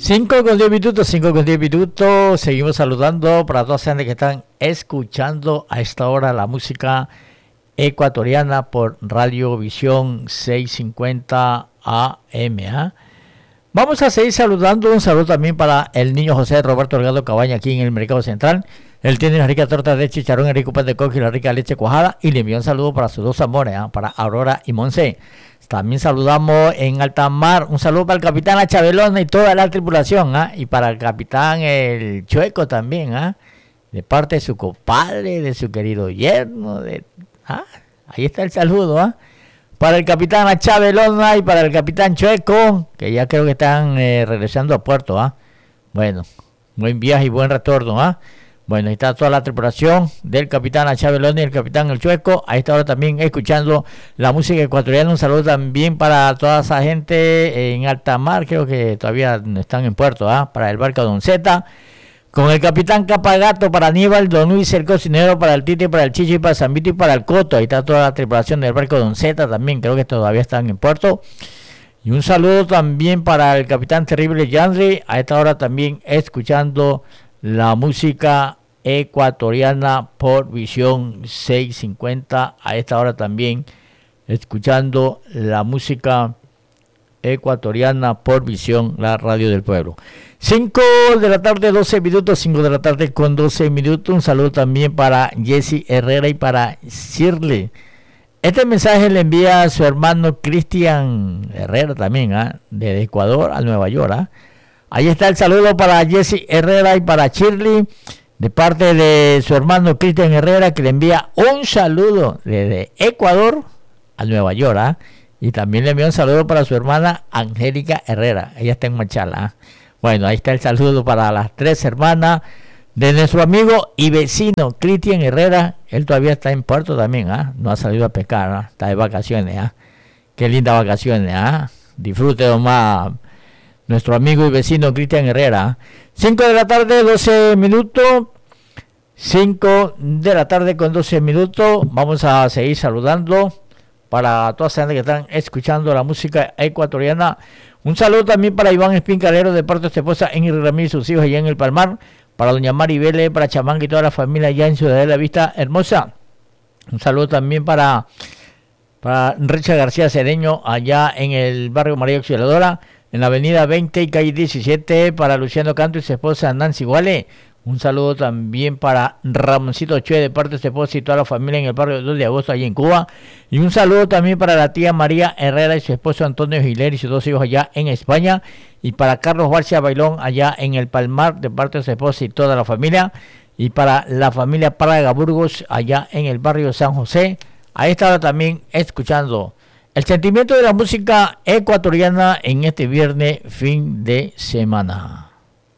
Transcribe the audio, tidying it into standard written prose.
5 con 10 minutos. Seguimos saludando para toda la gente que están escuchando a esta hora la música ecuatoriana por Radio Visión 650 AM. Vamos a seguir saludando. Un saludo también para el niño José Roberto Delgado Cabaña aquí en el Mercado Central. Él tiene una rica torta de chicharrón, el rico pan de coco y la rica leche cuajada. Y le envío un saludo para sus dos amores, para Aurora y Monse. También saludamos en alta mar. Un saludo para el capitán La Chabelona y toda la tripulación. Y para el capitán El Chueco también. De parte de su compadre, de su querido yerno. Ahí está el saludo. Para el capitán La Chabelona y para el capitán Chueco, que ya creo que están regresando a puerto. Bueno, buen viaje y buen retorno. Bueno, ahí está toda la tripulación del capitán Achabelón y el capitán El Chueco. A esta hora también escuchando la música ecuatoriana. Un saludo también para toda esa gente en alta mar, creo que todavía están en puerto, para el barco Don Zeta. Con el capitán Capagato, para Aníbal, Don Luis, el cocinero, para el Titi, para el Chichi, para San Vito y para el Coto. Ahí está toda la tripulación del barco Don Zeta también, creo que todavía están en puerto. Y un saludo también para el capitán Terrible Yandri. A esta hora también escuchando la música ecuatoriana por Visión 650. A esta hora también escuchando la música ecuatoriana por Visión, la radio del pueblo. 5 de la tarde, 12 minutos, 5 de la tarde con 12 minutos. Un saludo también para Jesse Herrera y para Shirley. Este mensaje le envía a su hermano Cristian Herrera también, desde Ecuador a Nueva York. Ahí está el saludo para Jesse Herrera y para Shirley, de parte de su hermano Cristian Herrera, que le envía un saludo desde Ecuador a Nueva York. Y también le envía un saludo para su hermana Angélica Herrera. Ella está en Machala. Bueno, ahí está el saludo para las tres hermanas de nuestro amigo y vecino Cristian Herrera. Él todavía está en puerto también, no ha salido a pescar, está de vacaciones. Qué lindas vacaciones. Disfrute nomás nuestro amigo y vecino Cristian Herrera. 5 de la tarde, 12 minutos. 5 de la tarde con 12 minutos. Vamos a seguir saludando para toda esa gente que están escuchando la música ecuatoriana. Un saludo también para Iván Espincalero, de parte de su esposa Ingrid Ramírez y sus hijos allá en el Palmar. Para doña Mari Vélez, para Chamanga y toda la familia allá en Ciudad de la Vista Hermosa. Un saludo también para Richard García Cedeño, allá en el barrio María Auxiliadora, en la avenida 20 y calle 17, para Luciano Canto y su esposa Nancy Guale. Un saludo también para Ramoncito Chue, de parte de su esposa y toda la familia en el barrio 2 de agosto, allí en Cuba. Y un saludo también para la tía María Herrera y su esposo Antonio Giler y sus dos hijos allá en España. Y para Carlos Barcia Bailón, allá en el Palmar, de parte de su esposa y toda la familia. Y para la familia Praga Burgos, allá en el barrio San José. A esta hora también escuchando el sentimiento de la música ecuatoriana en este viernes fin de semana.